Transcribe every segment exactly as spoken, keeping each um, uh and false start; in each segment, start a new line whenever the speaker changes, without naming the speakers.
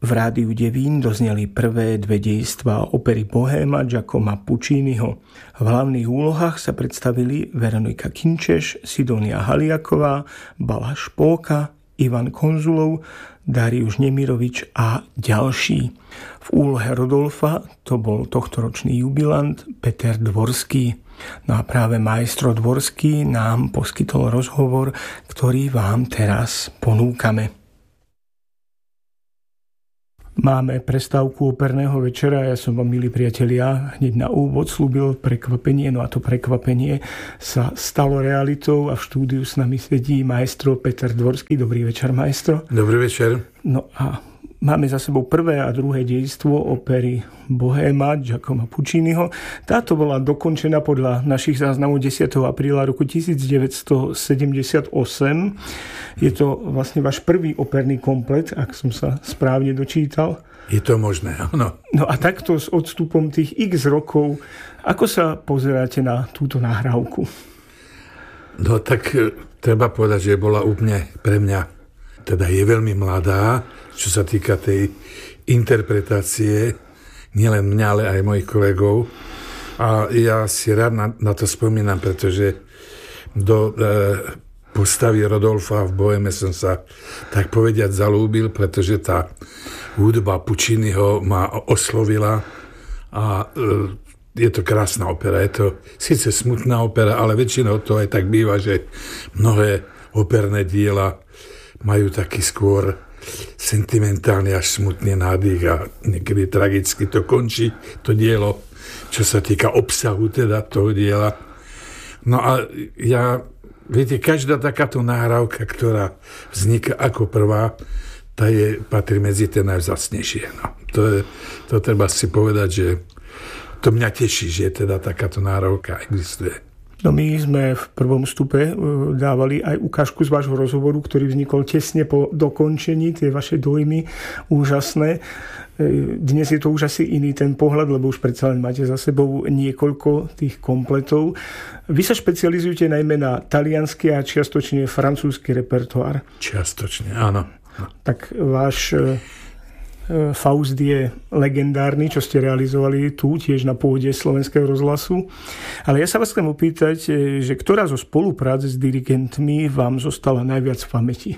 V Rádiu Devín dozneli prvé dve dejstvá opery Bohéma Giacoma Pucciniho. V hlavných úlohách sa predstavili Veronika Kinčeš, Sidonia Haliaková, Balázs Polka, Ivan Konzulov, Dariuš Nemirovič a ďalší. V úlohe Rodolfa to bol tohtoročný jubilant Peter Dvorský. No a práve maestro Dvorský nám poskytol rozhovor, ktorý vám teraz ponúkame. Máme prestávku operného večera. Ja som vám, milí priatelia, hneď na úvod slúbil prekvapenie, no a to prekvapenie sa stalo realitou a v štúdiu s nami sedí maestro Peter Dvorský. Dobrý večer, maestro.
Dobrý večer.
No a máme za sebou prvé a druhé dejstvo opery Bohéma Giacoma Pucciniho. Táto bola dokončená podľa našich záznamov desiateho apríla roku devätnásťsedemdesiatosem. Je to vlastne váš prvý operný komplet, ak som sa správne dočítal.
Je to možné, áno.
No a takto s odstupom tých x rokov, ako sa pozeráte na túto nahrávku?
No tak treba povedať, že bola úplne pre mňa, teda je veľmi mladá, čo sa týka tej interpretácie, nielen mňa, ale aj mojich kolegov. A ja si rád na, na to spomínam, pretože do e, postavy Rodolfa v Boheme som sa, tak povediať, zalúbil, pretože tá hudba Pucciniho ma oslovila a e, je to krásna opera. Je to síce smutná opera, ale väčšinou to aj tak býva, že mnohé operné diela majú taký skôr sentimentálny až smutný nádych a niekedy tragicky to končí, to dielo, čo sa týka obsahu teda toho diela. No a ja, viete, každá takáto nahrávka, ktorá vzniká ako prvá, tá je, patrí medzi tie najvzácnejšie. No, to, je, to treba si povedať, že to mňa teší, že teda takáto nahrávka existuje.
No my sme v prvom stupe dávali aj ukážku z vášho rozhovoru, ktorý vznikol tesne po dokončení, tie vaše dojmy úžasné. Dnes je to už asi iný ten pohľad, lebo už predsa len máte za sebou niekoľko tých kompletov. Vy sa špecializujete najmä na taliansky a čiastočne francúzsky repertoár.
Čiastočne, áno.
Tak váš Faust je legendárny, čo ste realizovali tu, tiež na pôde Slovenského rozhlasu. Ale ja sa vás chcem opýtať, že ktorá zo spolupráce s dirigentmi vám zostala najviac v pamäti?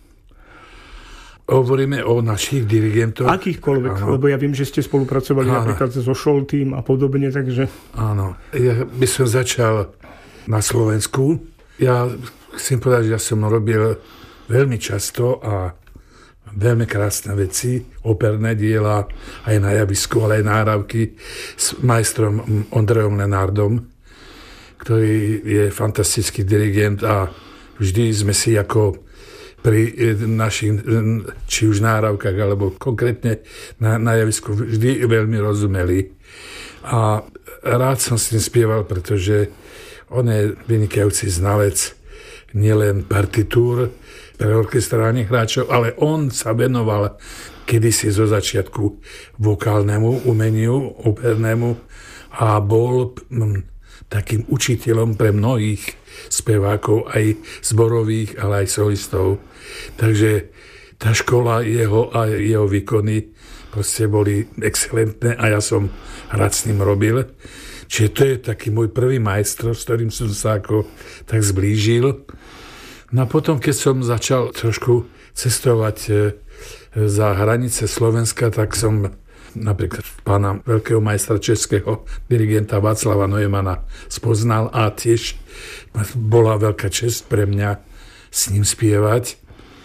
Hovoríme o našich dirigentoch.
Akýchkoľvek, áno. Lebo ja viem, že ste spolupracovali áno. napríklad so Šoltým a podobne, takže...
Áno, ja by som začal na Slovensku. Ja chcem povedať, že ja som robil veľmi často a veľmi krásne veci, operné diela, aj na javisku, ale aj nahrávky s majstrom Ondrejom Lenardom, ktorý je fantastický dirigent a vždy sme si ako pri našich, či už nahrávkach, alebo konkrétne na, na javisku vždy veľmi rozumeli. A rád som s ním spieval, pretože on je vynikajúci znalec nielen partitúr pre orkestrálnych hráčov, ale on sa venoval kedysi zo začiatku vokálnemu umeniu, opernému a bol m, takým učiteľom pre mnohých spevákov, aj zborových, ale aj solistov. Takže tá škola jeho a jeho výkony proste boli excelentné a ja som rád s ním robil. Čiže to je taký môj prvý majstro, s ktorým som sa ako tak zblížil. No a potom, keď som začal trošku cestovať za hranice Slovenska, tak som napríklad pána veľkého majstra českého dirigenta Václava Neumana spoznal a tiež bola veľká česť pre mňa s ním spievať.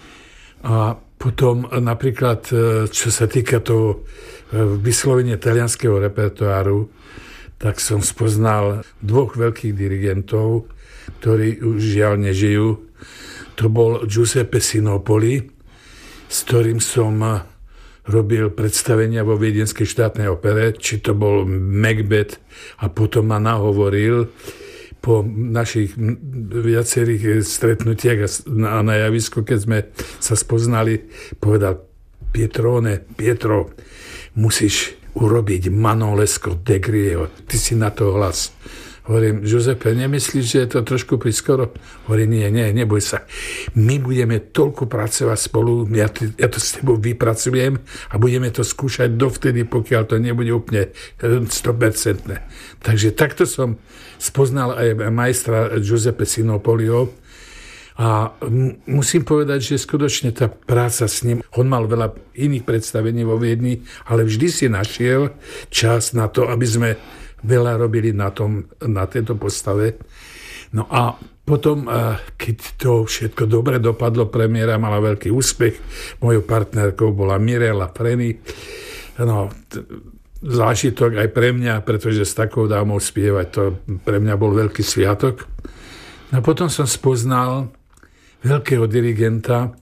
A potom napríklad, čo sa týka toho vyslovenia talianskeho repertoáru, tak som spoznal dvoch veľkých dirigentov, ktorí už žiaľ nežijú. To bol Giuseppe Sinopoli, s ktorým som robil predstavenia vo Viedenskej štátnej opere, či to bol Macbeth, a potom ma nahovoril po našich viacerých stretnutiach a na javisku, keď sme sa spoznali, povedal: Pietrone, Pietro, musíš urobiť Manolesco de Griego. Ty si na to hlas. Hovorím, Giuseppe, nemyslíš, že je to trošku priskoro? Hovorím, nie, nie, neboj sa. My budeme toľko pracovať spolu, ja, t- ja to s tebou vypracujem a budeme to skúšať dovtedy, pokiaľ to nebude úplne sto percent. Takže takto som spoznal aj majstra Giuseppe Sinopoliho a musím povedať, že skutočne tá práca s ním, on mal veľa iných predstavení vo Viedni, ale vždy si našiel čas na to, aby sme veľa robili na, tom, na tejto postave. No a potom, keď to všetko dobre dopadlo, premiéra mala veľký úspech, mojou partnerkou bola Mirella Freni. No, zážitok aj pre mňa, pretože s takou dámou spievať, to pre mňa bol veľký sviatok. No potom som spoznal veľkého dirigenta,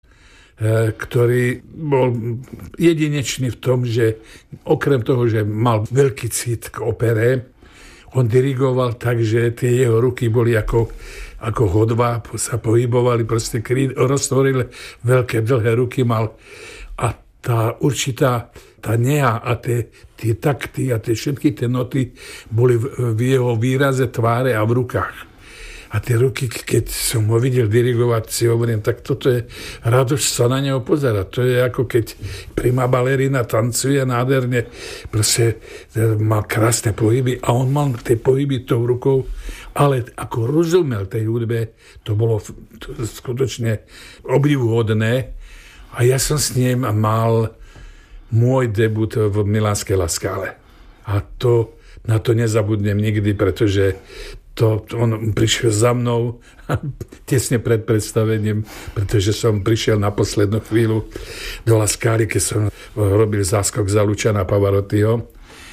ktorý bol jedinečný v tom, že okrem toho, že mal veľký cit k opere, on dirigoval tak, že tie jeho ruky boli ako, ako hodva, sa pohybovali, proste kríd, roztvoril veľké, dlhé ruky mal a tá určitá, tá neha a tie, tie takty a tie všetky tie noty boli v, v jeho výraze tváre a v rukách. A tie ruky, keď som ho videl dirigovať, si hovorím, tak toto je radosť sa na neho pozerať. To je ako keď prima balerina tancuje nádherne. Proste mal krásne pohyby a on mal tie pohyby tou rukou, ale ako rozumel tej hudbe, to bolo to skutočne obdivuhodné. A ja som s ním mal môj debut v Milánskej La Scale. A to, na to nezabudnem nikdy, pretože To, on prišiel za mnou tesne pred predstavením, pretože som prišiel na poslednú chvíľu do La Scala, keď som robil záskok za Luciana Pavarottiho.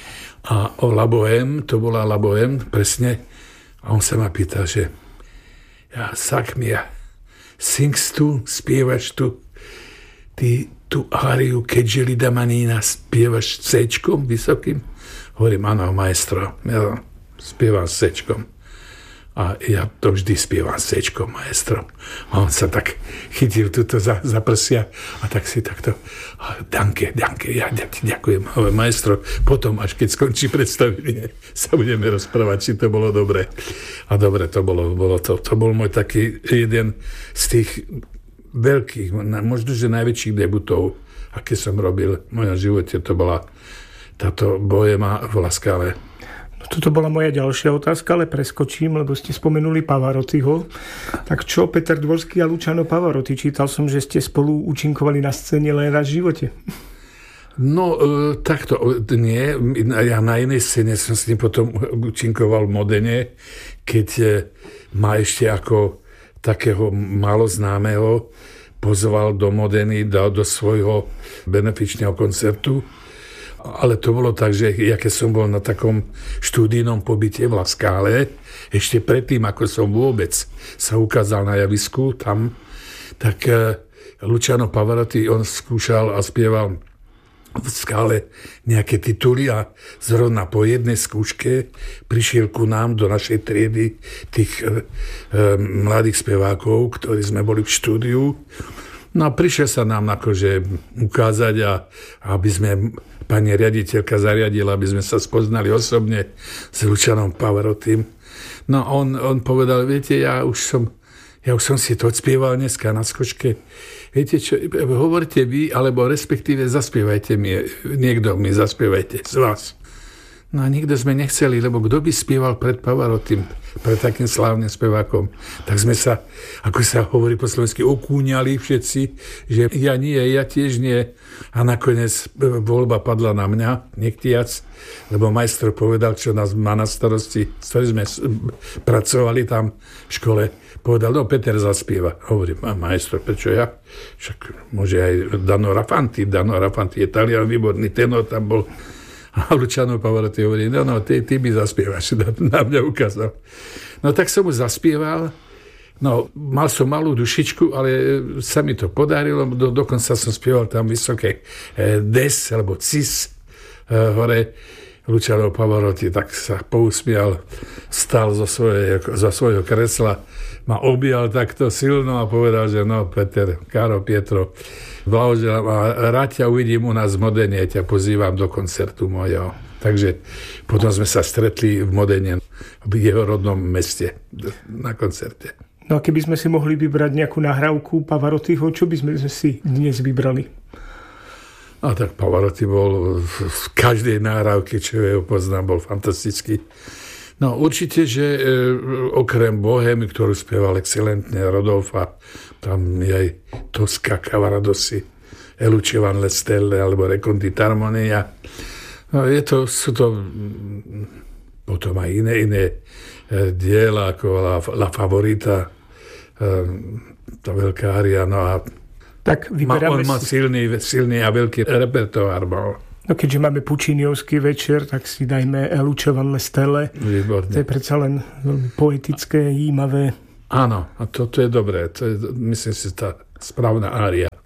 A o La Bohème, to bola La Bohème, presne. A on sa ma pýta, že ja, sak mi, sings tu, spievaš tu, ty tú áriu Che gelida manina spievaš C-čkom vysokým? Hovorím, áno, maestro, ja spievam s C-čkom. A ja to vždy spievam s C-čkom, maestro. A on sa tak chytil tuto za, za prsia a tak si takto, danke, danke, ja ďakujem, ale maestro, potom, až keď skončí predstavenie, sa budeme rozprávať, či to bolo dobre. A dobre to bolo, bolo to. To bol môj taký jeden z tých veľkých, možno, že najväčších debutov, aké som robil v mojom živote, to bola táto Bohema v La Scale.
No, toto bola moja ďalšia otázka, ale preskočím, lebo ste spomenuli Pavarottiho. Tak čo Peter Dvorský a Luciano Pavarotti? Čítal som, že ste spolu účinkovali na scéne len raz v živote.
No, e, takto nie. Ja na inej scéne som s ním potom účinkoval v Modene, keď e, ma ešte ako takého málo známeho pozval do Modeny, dal do svojho benefičného koncertu. Ale to bolo tak, že ja keď som bol na takom štúdijnom pobyte v La Scale, ešte predtým, ako som vôbec sa ukázal na javisku tam, tak Luciano Pavarotti, on skúšal a spieval v Scale nejaké tituly a zrovna po jednej skúške prišiel ku nám do našej triedy tých e, e, mladých spevákov, ktorí sme boli v štúdiu. No a prišiel sa nám akože ukázať a aby sme pani riaditeľka zariadila, aby sme sa spoznali osobne s Lucianom Pavarottim. No on, on povedal, viete, ja už som, ja už som si to odspieval dneska na skočke. Viete čo, hovorte vy, alebo respektíve zaspievajte mi, niekto mi zaspievajte z vás. No a nikto sme nechceli, lebo kto by spieval pred Pavarottim, pred takým slávnym spevákom. Tak sme sa, ako sa hovorí po slovensky, okúňali všetci, že ja nie, ja tiež nie. A nakoniec voľba padla na mňa, nechtiac, lebo majster povedal, čo nás má na starosti, s ktorým sme pracovali tam v škole. Povedal, no Peter zaspieva. Hovorím, a majster, prečo ja? Však môže aj Dano Rafanti. Dano Rafanti je Talian, výborný tenor, tam bol. A Luciano Pavarotti hovorí, no, no, ty, ty mi zaspievaš, na mňa ukázal. No tak som mu zaspieval, no, mal som malú dušičku, ale sa mi to podarilo, do, dokonca som spieval tam vysoké eh, des, alebo cis eh, hore. Luciano Pavarotti tak sa pousmial, stal zo, svoje, zo svojho kresla, ma objal takto silno a povedal, že no, Peter, Caro Pietro, blahoželám a rád ťa uvidím u nás v Modene, ťa pozývam do koncertu mojho. Takže potom sme sa stretli v Modene, v jeho rodnom meste, na koncerte.
No a keby sme si mohli vybrať nejakú nahrávku Pavarottiho, čo by sme si dnes vybrali?
A tak Pavarotti bol v každej nahrávke, čo jeho poznám, bol fantastický. No určite, že e, okrem Bohémy, ktorú spieval excelentne Rodolfa, tam je aj Tosca, Cavaradossi, E luce van le stelle alebo Recondita armonia. No, je to, sú to potom aj iné, iné e, diela, ako La, La Favorita, tá veľká ária, no a
tak
má, on má silný, silný a veľký repertoár. No
keďže máme Pucciniovský večer, tak si dajme E luce van le stelle.
Výborné.
To je predsa len veľmi poetické, jímavé.
Áno, a toto je dobré. To je, myslím si, tá správna ária.